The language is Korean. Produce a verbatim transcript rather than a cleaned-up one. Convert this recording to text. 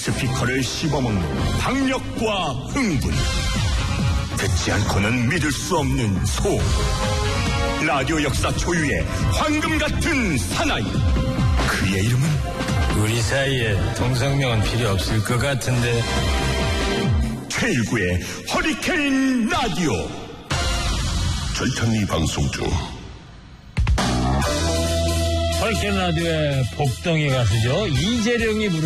스피커를 씹어먹는 박력과 흥분, 듣지 않고는 믿을 수 없는 소음, 라디오 역사 초유의 황금 같은 사나이. 그의 이름은 우리 사이에 동성명은 필요 없을 것 같은데. 최일구의 허리케인 라디오. 절찬리 방송 중. 허리케인 라디오의 복덩이 가수죠. 이재령이 부른